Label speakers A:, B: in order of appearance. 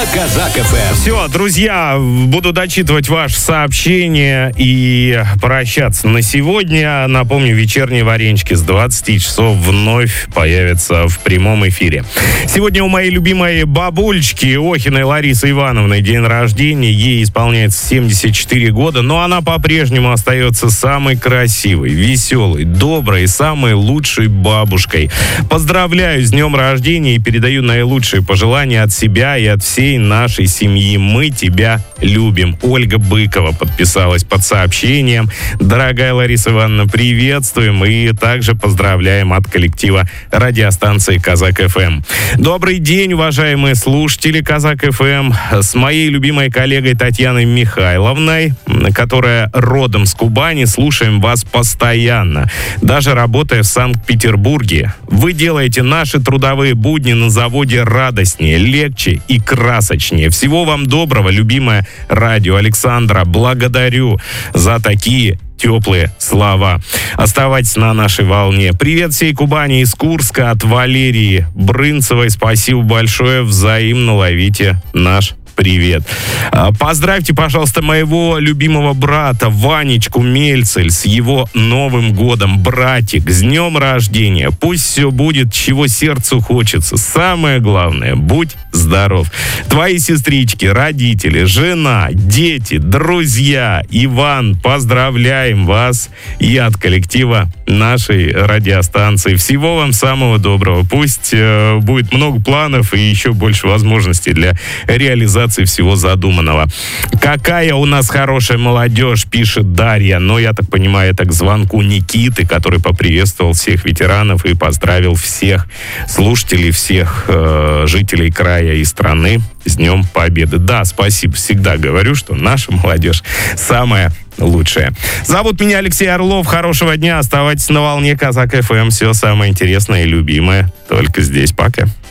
A: Казак ФМ.
B: Все, друзья, буду дочитывать ваше сообщение и прощаться на сегодня. Напомню, вечерние варенички с 20 часов вновь появятся в прямом эфире. Сегодня у моей любимой бабулечки Охиной Ларисы Ивановны день рождения. Ей исполняется 74 года, но она по-прежнему остается самой красивой, веселой, доброй и самой лучшей бабушкой. Поздравляю с днем рождения и передаю наилучшие пожелания от себя и от всей нашей семьи. Мы тебя любим. Ольга Быкова подписалась под сообщением. Дорогая Лариса Ивановна, приветствуем и также поздравляем от коллектива радиостанции Казак ФМ. Добрый день, уважаемые слушатели Казак ФМ. С моей любимой коллегой Татьяной Михайловной, которая родом с Кубани, слушаем вас постоянно, даже работая в Санкт-Петербурге. Вы делаете наши трудовые будни на заводе радостнее, легче и красочнее. Всего вам доброго, любимое радио. Александра, благодарю за такие теплые слова. Оставайтесь на нашей волне. Привет всей Кубани из Курска от Валерии Брынцевой. Спасибо большое. Взаимно ловите наш привет. Поздравьте, пожалуйста, моего любимого брата Ванечку Мельцель с его Новым годом. Братик, с днем рождения. Пусть все будет, чего сердцу хочется. Самое главное, будь здоров. Твои сестрички, родители, жена, дети, друзья. Иван, поздравляем вас и от коллектива нашей радиостанции. Всего вам самого доброго. Пусть будет много планов и еще больше возможностей для реализации всего задуманного. Какая у нас хорошая молодежь, пишет Дарья. Но я так понимаю, это к звонку Никиты, который поприветствовал всех ветеранов и поздравил всех слушателей, всех жителей края и страны с Днем Победы. Да, спасибо. Всегда говорю, что наша молодежь самая лучшая. Зовут меня Алексей Орлов. Хорошего дня. Оставайтесь на волне Казак ФМ. Все самое интересное и любимое только здесь. Пока.